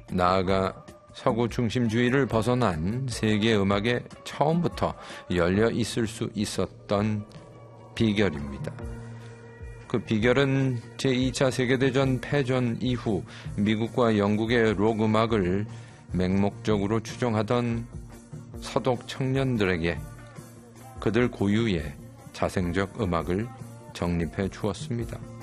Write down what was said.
나아가 서구 중심주의를 벗어난 세계 음악에 처음부터 열려 있을 수 있었던 비결입니다. 그 비결은 제2차 세계대전 패전 이후 미국과 영국의 록 음악을 맹목적으로 추종하던 서독 청년들에게 그들 고유의 자생적 음악을 정립해 주었습니다.